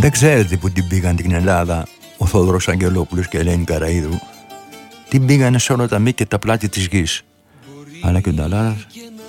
Δεν ξέρετε που την πήγαν την Ελλάδα ο Θόδωρος Αγγελόπουλος και η Ελένη Καραΐδου. Την πήγανε σε όλα τα μήκη και τα πλάτη της γης. Αλλά και ο Νταλάρας